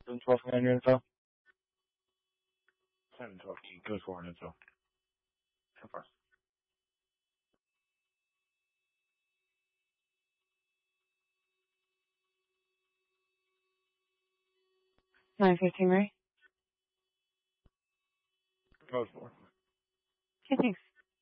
712 on your info. 712 key, code 4 on info. So far. 915, right? Code 4. Okay, thanks.